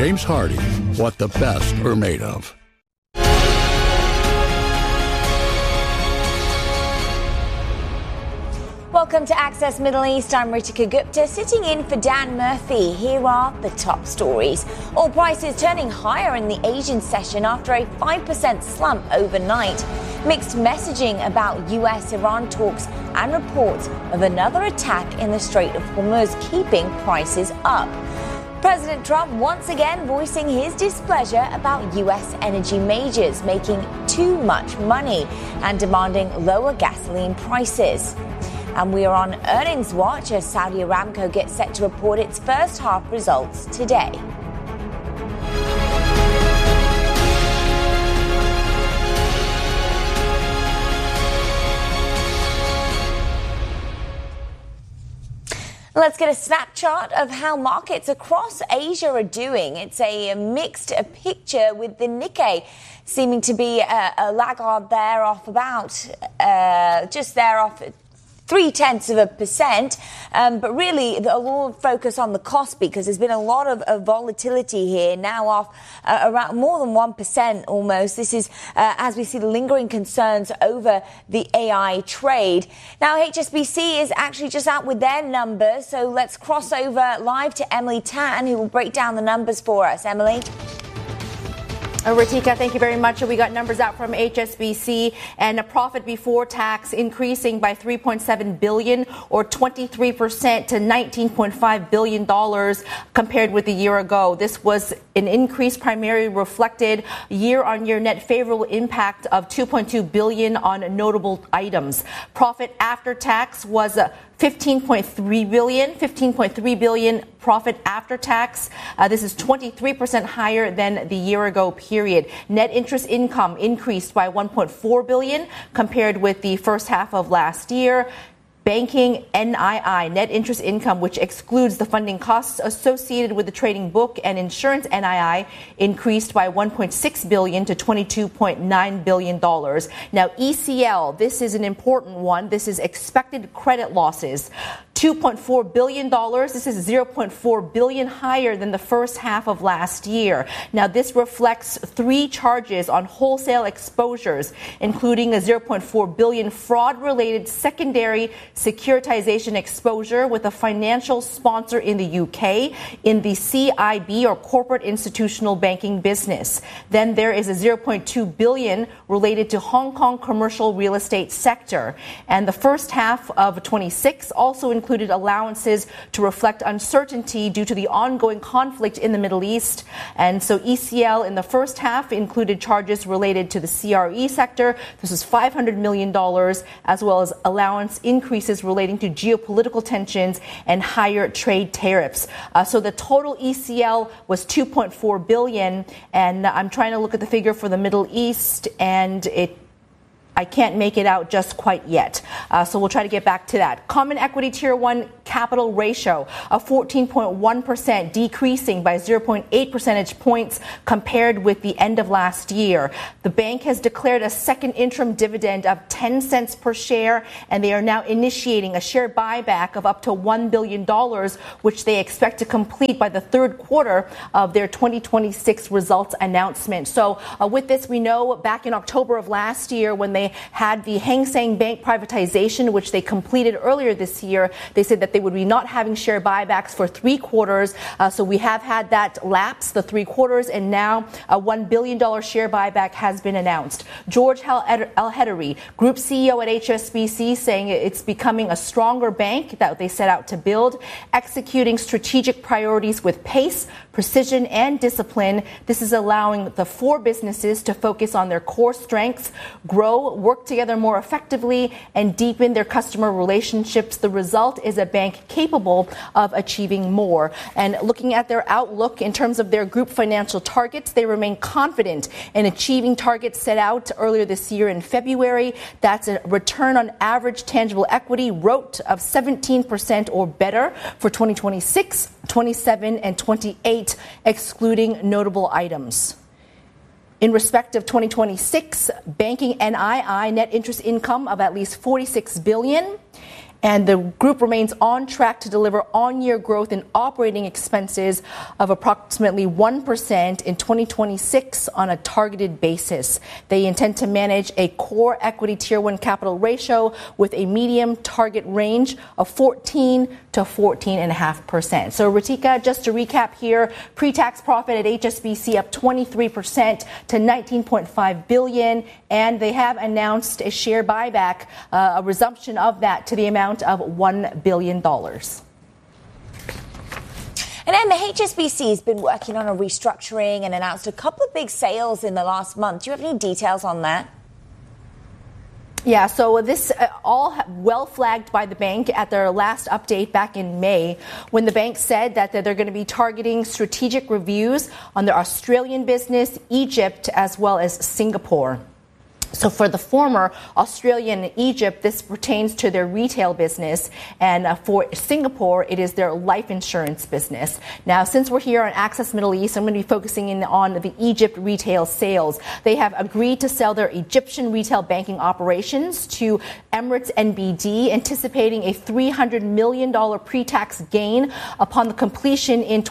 James Hardy, what the best are made of. Welcome to Access Middle East. I'm Ritika Gupta, sitting in for Dan Murphy. Here are the top stories. Oil prices turning higher in the Asian session after a 5% slump overnight. Mixed messaging about US-Iran talks and reports of another attack in the Strait of Hormuz keeping prices up. President Trump once again voicing his displeasure about US energy majors making too much money and demanding lower gasoline prices. And we are on earnings watch as Saudi Aramco gets set to report its first half results today. Let's get a snapshot of how markets across Asia are doing. It's a mixed picture with the Nikkei seeming to be a laggard there off about just there off 0.3%, but really a lot of focus on the cost because there's been a lot of volatility here, now off around more than 1% almost. This is as we see the lingering concerns over the AI trade. Now HSBC is actually just out with their numbers, so let's cross over live to Emily Tan, who will break down the numbers for us. Emily? Ritika, thank you very much. We got numbers out from HSBC and a profit before tax increasing by $3.7 billion or 23% to $19.5 billion compared with a year ago. This was an increase primarily reflected year-on-year net favorable impact of $2.2 billion on notable items. Profit after tax was $15.3 billion profit after tax. This is 23% higher than the year ago period. Net interest income increased by $1.4 billion compared with the first half of last year. Banking NII, net interest income, which excludes the funding costs associated with the trading book, and insurance NII increased by $1.6 billion to $22.9 billion. Now, ECL, this is an important one. This is expected credit losses. $2.4 billion. This is $0.4 billion higher than the first half of last year. Now, this reflects 3 charges on wholesale exposures, including a $0.4 billion fraud-related secondary securitization exposure with a financial sponsor in the UK in the CIB or corporate institutional banking business. Then there is a $0.2 billion related to Hong Kong commercial real estate sector. And the first half of 26 also included allowances to reflect uncertainty due to the ongoing conflict in the Middle East. And so ECL in the first half included charges related to the CRE sector. This was $500 million, as well as allowance increases relating to geopolitical tensions and higher trade tariffs. So the total ECL was $2.4 billion. And I'm trying to look at the figure for the Middle East, and I can't make it out just quite yet. So we'll try to get back to that. Common Equity Tier 1 capital ratio of 14.1%, decreasing by 0.8 percentage points compared with the end of last year. The bank has declared a second interim dividend of 10 cents per share, and they are now initiating a share buyback of up to $1 billion, which they expect to complete by the third quarter of their 2026 results announcement. So with this, we know back in October of last year when they had the Hang Seng Bank privatization, which they completed earlier this year, they said that they would be not having share buybacks for 3 quarters. So we have had that lapse, the 3 quarters, and now a $1 billion share buyback has been announced. George El-Hedary, Group CEO at HSBC, saying it's becoming a stronger bank that they set out to build, executing strategic priorities with pace, precision, and discipline. This is allowing the 4 businesses to focus on their core strengths, grow, work together more effectively, and deepen their customer relationships. The result is a bank capable of achieving more. And looking at their outlook in terms of their group financial targets, they remain confident in achieving targets set out earlier this year in February. That's a return on average tangible equity, ROTE, of 17% or better for 2026, 27, and 28, excluding notable items. In respect of 2026, banking NII, net interest income of at least $46 billion, And the group remains on track to deliver on-year growth in operating expenses of approximately 1% in 2026 on a targeted basis. They intend to manage a core equity Tier 1 capital ratio with a medium target range of 14 to 14.5%. So, Ritika, just to recap here, pre-tax profit at HSBC up 23% to $19.5 billion, and they have announced a share buyback, a resumption of that to the amount of $1 billion. And Emma, HSBC has been working on a restructuring and announced a couple of big sales in the last month. Do you have any details on that? Yeah, so this all well flagged by the bank at their last update back in May, when the bank said that they're going to be targeting strategic reviews on their Australian business, Egypt, as well as Singapore. So for the former, Australia and Egypt, this pertains to their retail business. And for Singapore, it is their life insurance business. Now, since we're here on Access Middle East, I'm going to be focusing in on the Egypt retail sales. They have agreed to sell their Egyptian retail banking operations to Emirates NBD, anticipating a $300 million pre-tax gain upon the completion in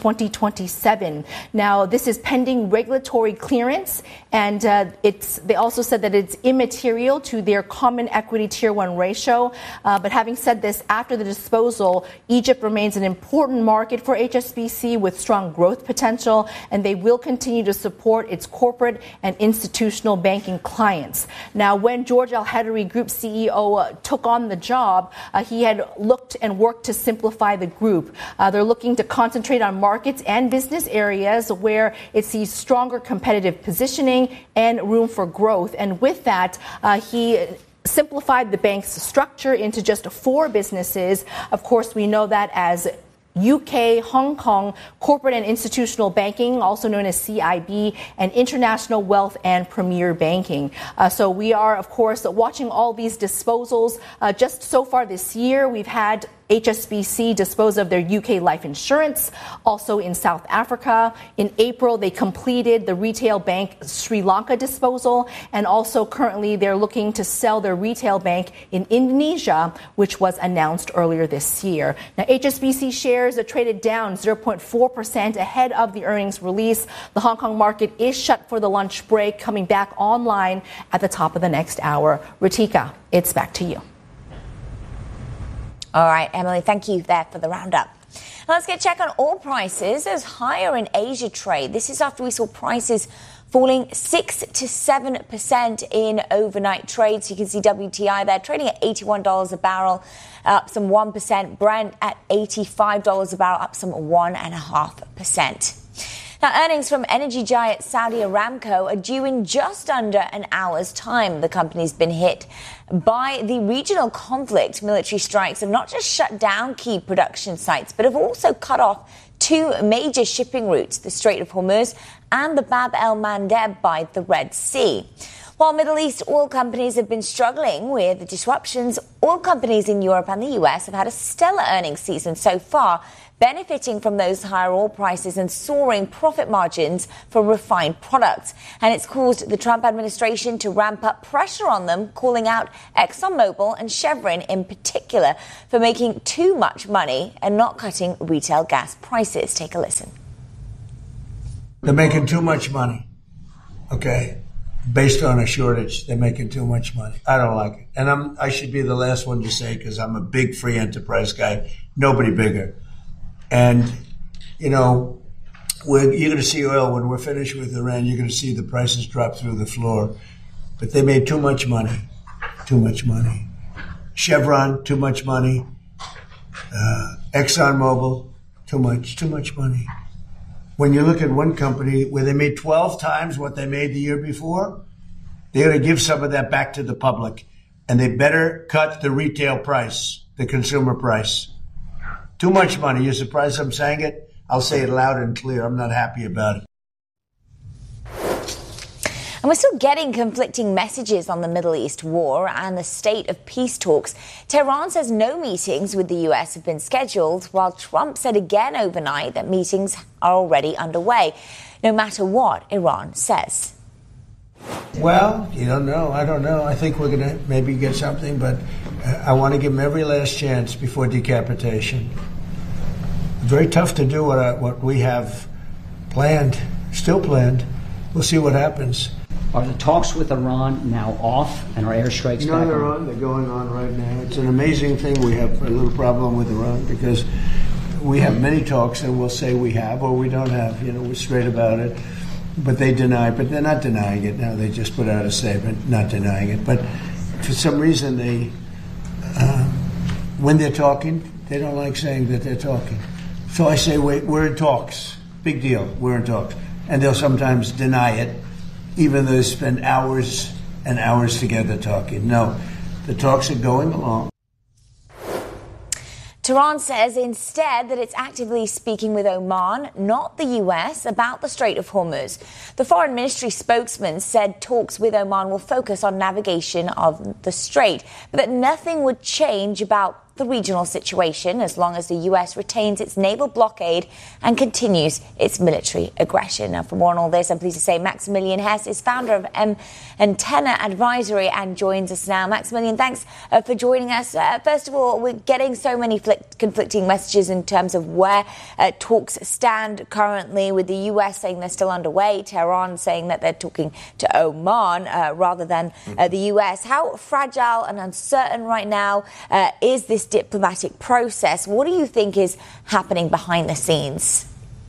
2027. Now, this is pending regulatory clearance, and they also said that it's immaterial to their common equity Tier 1 ratio. But having said this, after the disposal, Egypt remains an important market for HSBC with strong growth potential, and they will continue to support its corporate and institutional banking clients. Now, when George Al-Hadari, Group CEO, took on the job, he had looked and worked to simplify the group. They're looking to concentrate on markets and business areas where it sees stronger competitive positioning and room for growth. And with that, he simplified the bank's structure into just 4 businesses. Of course, we know that as UK, Hong Kong, Corporate and Institutional Banking, also known as CIB, and International Wealth and Premier Banking. So we are, of course, watching all these disposals. Just so far this year, we've had HSBC dispose of their UK life insurance, also in South Africa. In April, they completed the retail bank Sri Lanka disposal, and also currently they're looking to sell their retail bank in Indonesia, which was announced earlier this year. Now, HSBC shares are traded down 0.4% ahead of the earnings release. The Hong Kong market is shut for the lunch break, coming back online at the top of the next hour. Ritika, it's back to you. All right, Emily, thank you there for the roundup. Now let's get a check on oil prices. There's higher in Asia trade. This is after we saw prices falling 6 to 7% in overnight trades. You can see WTI there trading at $81 a barrel, up some 1%. Brent at $85 a barrel, up some 1.5%. Now, earnings from energy giant Saudi Aramco are due in just under an hour's time. The company's been hit by the regional conflict. Military strikes have not just shut down key production sites, but have also cut off 2 major shipping routes, the Strait of Hormuz and the Bab el-Mandeb by the Red Sea. While Middle East oil companies have been struggling with the disruptions, oil companies in Europe and the US have had a stellar earnings season so far, benefiting from those higher oil prices and soaring profit margins for refined products. And it's caused the Trump administration to ramp up pressure on them, calling out ExxonMobil and Chevron in particular for making too much money and not cutting retail gas prices. Take a listen. They're making too much money, okay? Based on a shortage, they're making too much money. I don't like it. And I should be the last one to say, because I'm a big free enterprise guy, nobody bigger. And, you know, you're going to see oil when we're finished with Iran, you're going to see the prices drop through the floor. But they made too much money. Too much money. Chevron, too much money. ExxonMobil, too much money. When you look at one company where they made 12 times what they made the year before, they're going to give some of that back to the public. And they better cut the retail price, the consumer price. Too much money. You're surprised I'm saying it? I'll say it loud and clear. I'm not happy about it. And we're still getting conflicting messages on the Middle East war and the state of peace talks. Tehran says no meetings with the US have been scheduled, while Trump said again overnight that meetings are already underway, no matter what Iran says. Well, you don't know. I don't know. I think we're going to maybe get something, but I want to give them every last chance before decapitation. Very tough to do what we have planned, still planned. We'll see what happens. Are the talks with Iran now off and are airstrikes back on? No, they're on. They're going on right now. It's an amazing thing. We have a little problem with Iran because we have many talks and we'll say we have or we don't have. We're straight about it. But they deny, but they're not denying it now. They just put out a statement not denying it. But for some reason, they, when they're talking, they don't like saying that they're talking. So I say, wait, we're in talks. Big deal, we're in talks. And they'll sometimes deny it, even though they spend hours and hours together talking. No, the talks are going along. Tehran says instead that it's actively speaking with Oman, not the US, about the Strait of Hormuz. The foreign ministry spokesman said talks with Oman will focus on navigation of the strait, but that nothing would change about the regional situation as long as the US retains its naval blockade and continues its military aggression. Now, for more on all this, I'm pleased to say Maximilian Hess is founder of Antenna Advisory and joins us now. Maximilian, thanks for joining us. First of all, we're getting so many conflicting messages in terms of where talks stand currently, with the US saying they're still underway, Tehran saying that they're talking to Oman rather than the US. How fragile and uncertain right now is this diplomatic process? What do you think is happening behind the scenes?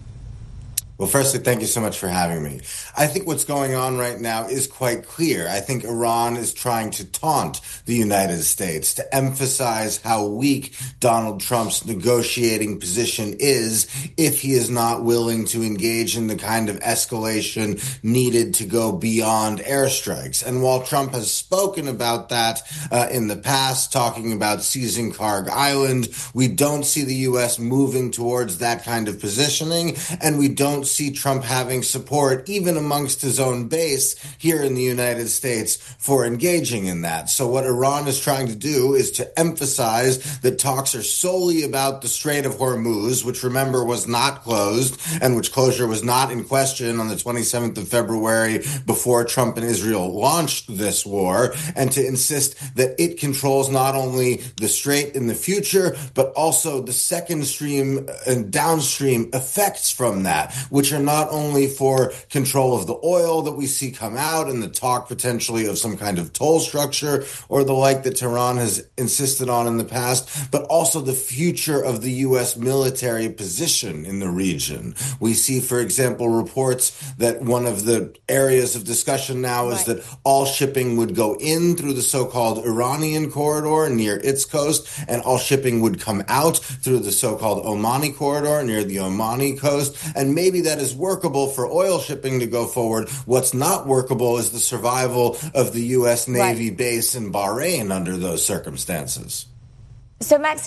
Well, firstly, thank you so much for having me. I think what's going on right now is quite clear. I think Iran is trying to taunt the United States, to emphasize how weak Donald Trump's negotiating position is if he is not willing to engage in the kind of escalation needed to go beyond airstrikes. And while Trump has spoken about that in the past, talking about seizing Karg Island, we don't see the U.S. moving towards that kind of positioning, and we don't see Trump having support even amongst his own base here in the United States for engaging in that. So what Iran is trying to do is to emphasize that talks are solely about the Strait of Hormuz, which, remember, was not closed and which closure was not in question on the 27th of February before Trump and Israel launched this war, and to insist that it controls not only the strait in the future, but also the second stream and downstream effects from that, which are not only for control of the oil that we see come out and the talk potentially of some kind of toll structure or the like that Tehran has insisted on in the past, but also the future of the U.S. military position in the region. We see, for example, reports that one of the areas of discussion now is that all shipping would go in through the so-called Iranian corridor near its coast, and all shipping would come out through the so-called Omani corridor near the Omani coast. And maybe that is workable for oil shipping to go forward. What's not workable is the survival of the U.S. Navy base in Bahrain under those circumstances. So, Max,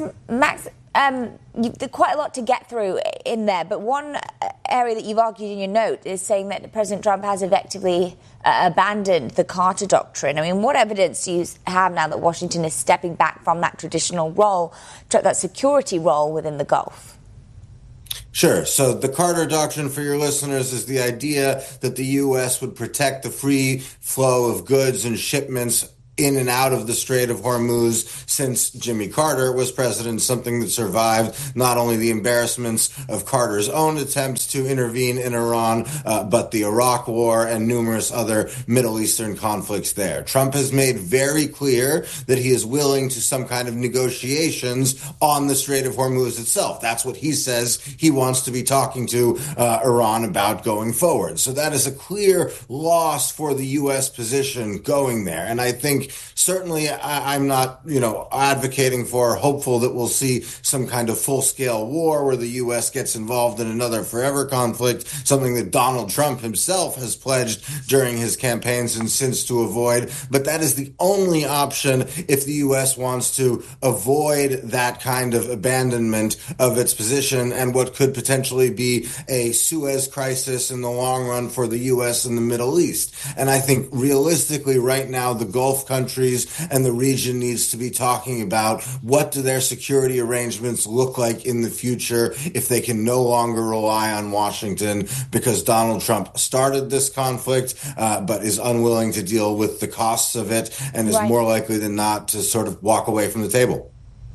there's quite a lot to get through in there, but one area that you've argued in your note is saying that President Trump has effectively abandoned the Carter Doctrine. I mean, what evidence do you have now that Washington is stepping back from that traditional role, that security role within the Gulf? Sure. So the Carter Doctrine, for your listeners, is the idea that the U.S. would protect the free flow of goods and shipments in and out of the Strait of Hormuz since Jimmy Carter was president, something that survived not only the embarrassments of Carter's own attempts to intervene in Iran, but the Iraq War and numerous other Middle Eastern conflicts there. Trump has made very clear that he is willing to some kind of negotiations on the Strait of Hormuz itself. That's what he says he wants to be talking to Iran about going forward. So that is a clear loss for the U.S. position going there. And I think certainly I'm not, advocating for or hopeful that we'll see some kind of full-scale war where the U.S. gets involved in another forever conflict, something that Donald Trump himself has pledged during his campaigns and since to avoid. But that is the only option if the U.S. wants to avoid that kind of abandonment of its position and what could potentially be a Suez crisis in the long run for the U.S. in the Middle East. And I think realistically right now the Gulf countries and the region needs to be talking about what do their security arrangements look like in the future if they can no longer rely on Washington because Donald Trump started this conflict, but is unwilling to deal with the costs of it and is more likely than not to sort of walk away from the table.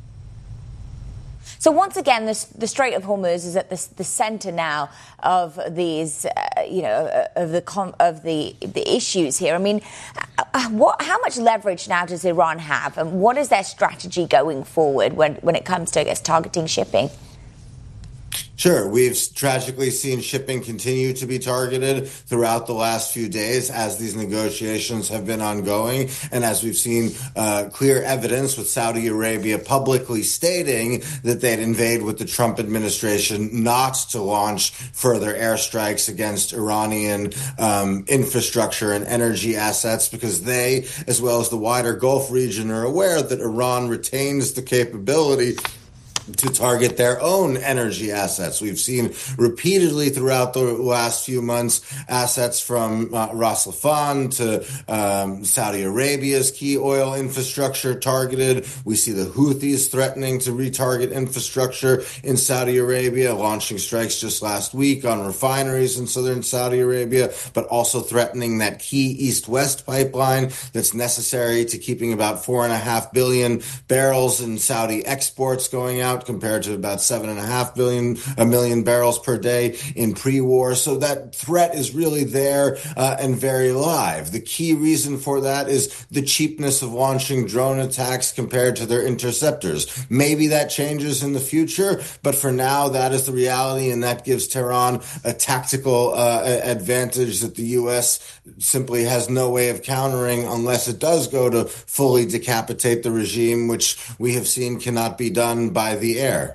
So once again, the Strait of Hormuz is at the center now of these, of the issues here. I mean, how much leverage now does Iran have, and what is their strategy going forward when it comes to, I guess, targeting shipping? Sure. We've tragically seen shipping continue to be targeted throughout the last few days as these negotiations have been ongoing. And as we've seen clear evidence with Saudi Arabia publicly stating that they'd invade with the Trump administration not to launch further airstrikes against Iranian infrastructure and energy assets because they, as well as the wider Gulf region, are aware that Iran retains the capability to target their own energy assets. We've seen repeatedly throughout the last few months assets from Ras Laffan to Saudi Arabia's key oil infrastructure targeted. We see the Houthis threatening to retarget infrastructure in Saudi Arabia, launching strikes just last week on refineries in southern Saudi Arabia, but also threatening that key east-west pipeline that's necessary to keeping about 4.5 billion barrels in Saudi exports going out, compared to about 7.5 million barrels per day in pre-war. So that threat is really there and very live. The key reason for that is the cheapness of launching drone attacks compared to their interceptors. Maybe that changes in the future, but for now, that is the reality, and that gives Tehran a tactical advantage that the U.S. simply has no way of countering unless it does go to fully decapitate the regime, which we have seen cannot be done by the air.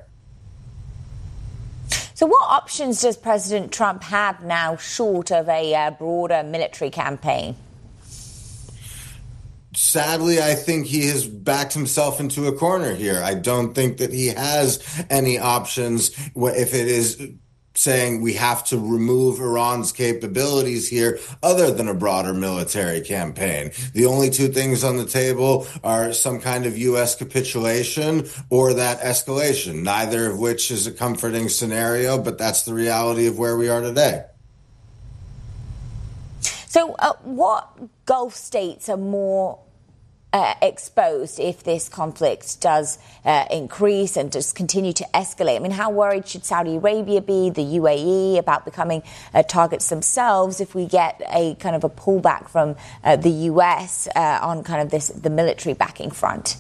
So what options does President Trump have now short of a broader military campaign? Sadly, I think he has backed himself into a corner here. I don't think that he has any options if it is saying we have to remove Iran's capabilities here other than a broader military campaign. The only two things on the table are some kind of U.S. capitulation or that escalation, neither of which is a comforting scenario, but that's the reality of where we are today. So what Gulf states are more exposed if this conflict does increase and just continue to escalate? I mean, how worried should Saudi Arabia be, the UAE, about becoming targets themselves if we get a kind of a pullback from the US on kind of the military backing front?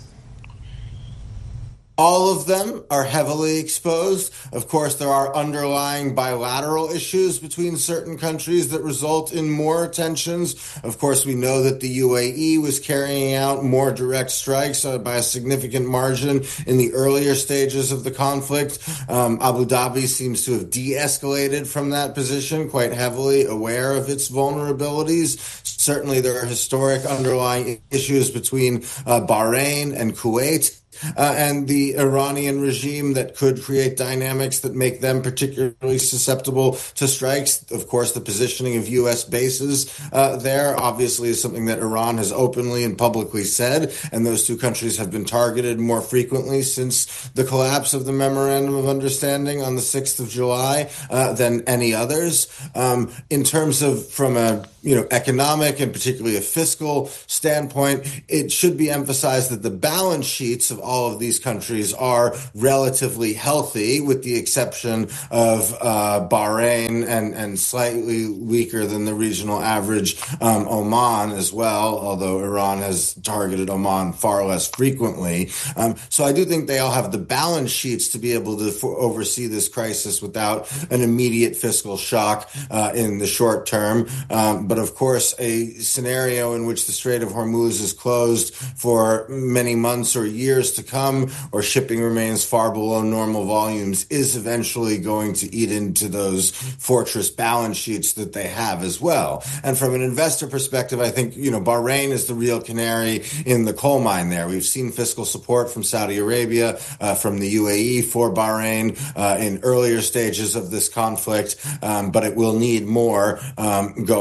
All of them are heavily exposed. Of course, there are underlying bilateral issues between certain countries that result in more tensions. Of course, we know that the UAE was carrying out more direct strikes by a significant margin in the earlier stages of the conflict. Abu Dhabi seems to have de-escalated from that position, quite heavily aware of its vulnerabilities. Certainly, there are historic underlying issues between Bahrain and Kuwait and the Iranian regime that could create dynamics that make them particularly susceptible to strikes. Of course, the positioning of U.S. bases there obviously is something that Iran has openly and publicly said, and those two countries have been targeted more frequently since the collapse of the Memorandum of Understanding on the 6th of July than any others. In terms of from a economic and particularly a fiscal standpoint, it should be emphasized that the balance sheets of all of these countries are relatively healthy, with the exception of Bahrain and slightly weaker than the regional average Oman as well, although Iran has targeted Oman far less frequently. So I do think they all have the balance sheets to be able to oversee this crisis without an immediate fiscal shock in the short term. But of course, a scenario in which the Strait of Hormuz is closed for many months or years to come, or shipping remains far below normal volumes, is eventually going to eat into those fortress balance sheets that they have as well. And from an investor perspective, I think, Bahrain is the real canary in the coal mine there. We've seen fiscal support from Saudi Arabia, from the UAE for Bahrain in earlier stages of this conflict, but it will need more going forward.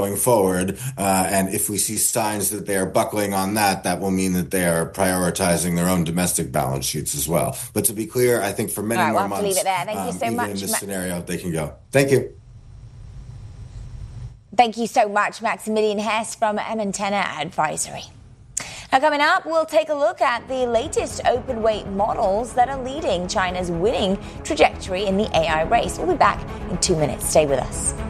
forward. And if we see signs that they are buckling on that, that will mean that they are prioritizing their own domestic balance sheets as well. But to be clear, I think for many more months, leave it there. Thank you so even much, in this scenario, they can go. Thank you. Thank you so much, Maximilian Hess from M&Tenor Advisory. Now, coming up, we'll take a look at the latest open weight models that are leading China's winning trajectory in the AI race. We'll be back in 2 minutes. Stay with us.